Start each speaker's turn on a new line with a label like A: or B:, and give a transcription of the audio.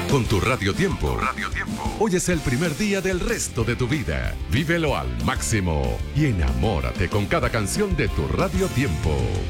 A: Con tu Radio Tiempo. Hoy es el primer día del resto de tu vida. Vívelo al máximo y enamórate con cada canción de tu Radio Tiempo.